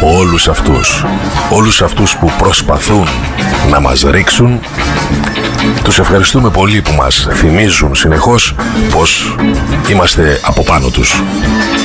όλους αυτούς που προσπαθούν να μας ρίξουν. Τους ευχαριστούμε πολύ που μας θυμίζουν συνεχώς πως είμαστε από πάνω τους.